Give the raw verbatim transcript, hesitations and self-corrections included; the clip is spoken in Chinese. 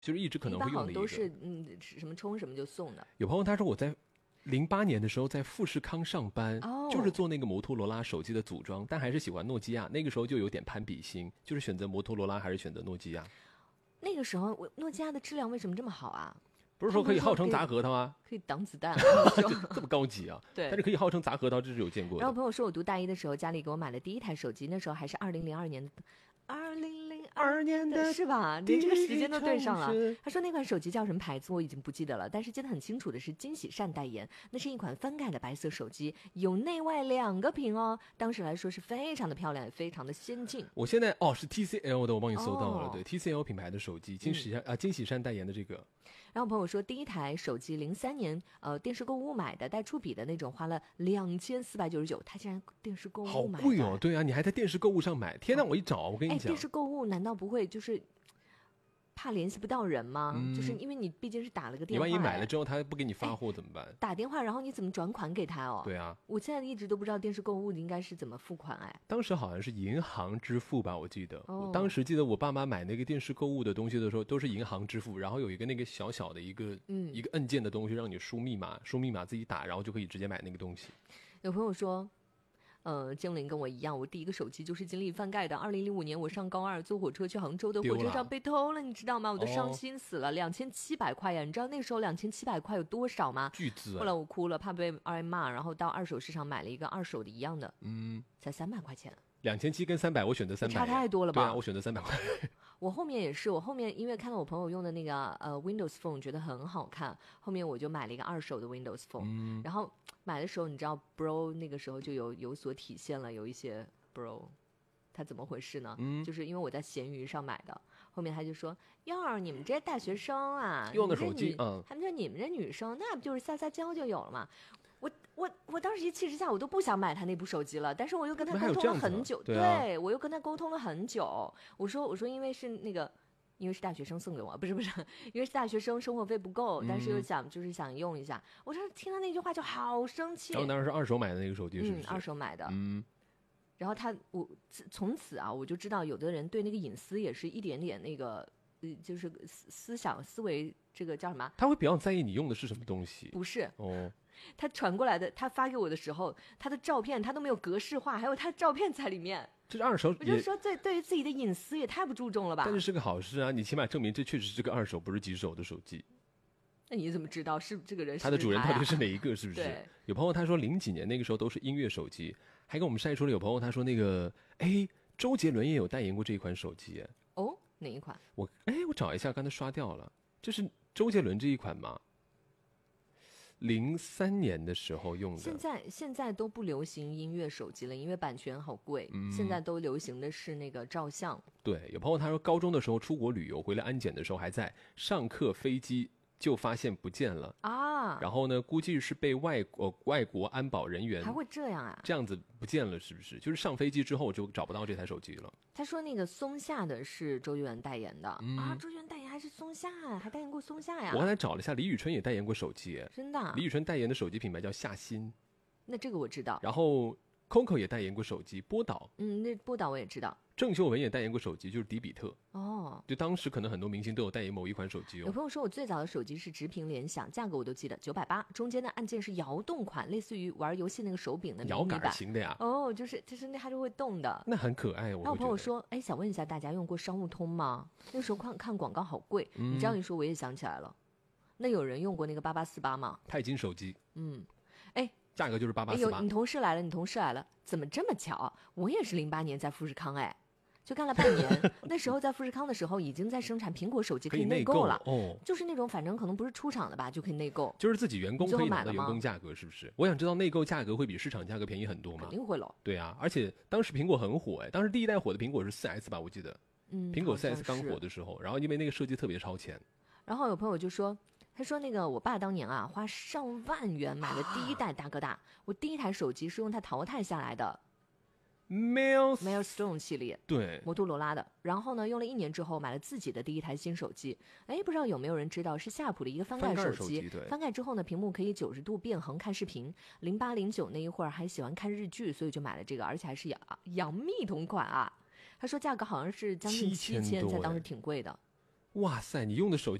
就是一直可能会用的一个。 一般好像都是嗯什么充什么就送的。 有朋友他说我在零八年的时候在富士康上班、哦、就是做那个摩托罗拉手机的组装，但还是喜欢诺基亚。那个时候就有点攀比心，就是选择摩托罗拉还是选择诺基亚。 那个时候我诺基亚的质量为什么这么好啊？ 不是说可以号称砸核桃啊？ 可以挡子弹、啊、 这么高级啊？ 对， 但是可以号称砸核桃，这是有见过的。 然后朋友说我读大一的时候家里给我买了第一台手机，那时候还是二零零二年的二零零二年的是吧？连这个时间都对上了。他说那款手机叫什么牌子我已经不记得了，但是记得很清楚的是金喜善代言，那是一款翻盖的白色手机，有内外两个屏哦，当时来说是非常的漂亮，也非常的先进。 我现在哦是 T C L 的，我帮你搜到了，哦、对 T C L 品牌的手机，金喜善、嗯、啊金喜善代言的这个。 然后朋友说第一台手机零三年呃电视购物买的，带触笔的那种，花了两千四百九十九，他竟然电视购物买的， 好贵哦！对啊，你还在电视购物上买，天哪！我一找，我跟你讲， 哎，电视购物难道不会就是怕联系不到人吗？嗯、就是因为你毕竟是打了个电话， 你万一买了之后他不给你发货怎么办？ 打电话，然后你怎么转款给他哦？ 对啊， 我现在一直都不知道电视购物应该是怎么付款哎。 当时好像是银行支付吧，我记得。 哦、 我当时记得我爸妈买那个电视购物的东西的时候，都是银行支付，然后有一个那个小小的一个、嗯、一个按键的东西，让你输密码，输密码自己打，然后就可以直接买那个东西。 有朋友说。呃，精灵跟我一样，我第一个手机就是经历翻盖的。二零零五年我上高二，坐火车去杭州的火车上被偷了，你知道吗？我都伤心死了，两千七百块呀！你知道那时候两千七百块有多少吗？ 巨资、啊。 后来我哭了，怕被二人骂，然后到二手市场买了一个二手的一样的，嗯，才三百块钱。 两千七跟三百，我选择三百， 差太多了吧？ 对啊，我选择三百块。 我后面也是，我后面因为看到我朋友用的那个呃 Windows Phone 觉得很好看，后面我就买了一个二手的 Windows Phone、嗯、然后买的时候你知道 Bro 那个时候就有有所体现了，有一些 Bro 他怎么回事呢、嗯、就是因为我在闲鱼上买的，后面他就说哟你们这大学生啊用的手机，嗯， 他们说你们这女生那不就是撒撒娇就有了吗？我我我当时一气之下我都不想买他那部手机了，但是我又跟他沟通了很久， 对、啊、 对我又跟他沟通了很久，我说我说因为是那个因为是大学生送给我，不是不是因为是大学生生活费不够、嗯、但是又想就是想用一下，我当时听了那句话就好生气。 然后当时是二手买的那个手机是不是？ 嗯，二手买的。 嗯， 然后他我从此啊我就知道有的人对那个隐私也是一点点那个就是思想思维，这个叫什么？ 他会比较在意你用的是什么东西？ 不是哦， 他传过来的，他发给我的时候，他的照片他都没有格式化，还有他的照片在里面。 这是二手， 我就说对对于自己的隐私也太不注重了吧？ 但是是个好事啊，你起码证明这确实是个二手，不是几手的手机。 那你怎么知道是这个人是他的主人到底是哪一个？是不是？ 对， 有朋友他说零几年那个时候都是音乐手机，还跟我们晒出了有朋友他说那个哎，周杰伦也有代言过这一款手机。 哦，哪一款？ 我哎，我找一下，刚才刷掉了，这是周杰伦这一款吗？零三年的时候用的。 现在现在都不流行音乐手机了，因为版权好贵、嗯、现在都流行的是那个照相。 对，有朋友他说高中的时候出国旅游回来安检的时候还在上课，飞机就发现不见了啊，然后呢估计是被外国外国安保人员还会这样啊， 这样子不见了，是不是？就是上飞机之后就找不到这台手机了。 他说那个松下的是周杰伦代言的、嗯、啊，周杰伦代言还是松下，还代言过松下呀。 我刚才找了一下，李宇春也代言过手机。 真的、啊？ 李宇春代言的手机品牌叫夏新， 那这个我知道。 然后 Coco 也代言过手机，波导， 嗯，那波导我也知道。 郑秀文也代言过手机，就是迪比特。 哦， 就当时可能很多明星都有代言某一款手机哦。 有朋友说我最早的手机是直屏联想，价格我都记得九百八，中间的按键是摇动款，类似于玩游戏那个手柄的摇杆型的呀。 哦，就是就是那还是会动的， 那很可爱。我然后朋友说，哎，想问一下大家用过商务通吗？那时候看看广告好贵、嗯、你这样一说我也想起来了，那有人用过那个八八四八吗？ 钛金手机。 嗯，哎。 价格就是八八四八。 哎呦，你同事来了，你同事来了，怎么这么巧？我也是零八年在富士康，哎，就干了半年。那时候在富士康的时候，已经在生产苹果手机，可以内购了。 哦， 就是那种反正可能不是出厂的吧，就可以内购， 就是自己员工可以拿到员工价格，是不是？我想知道内购价格会比市场价格便宜很多吗？ 肯定会了。 对啊，而且当时苹果很火，哎，当时第一代火的苹果是 四 S 吧，我记得。 嗯， 苹果 四 S 刚火的时候，然后因为那个设计特别超前。 然后有朋友就说。他说那个我爸当年啊花上万元买了第一代大哥大、啊、我第一台手机是用他淘汰下来的 Mailstone 系列， 对， 摩托罗拉的。然后呢用了一年之后买了自己的第一台新手机，哎，不知道有没有人知道是夏普的一个翻盖手机， 翻盖手机，对， 翻盖之后呢屏幕可以九十度变横看视频。零八零九那一会儿还喜欢看日剧，所以就买了这个，而且还是杨杨幂同款啊。他说价格好像是将近七千，在当时挺贵的。 哇塞，你用的手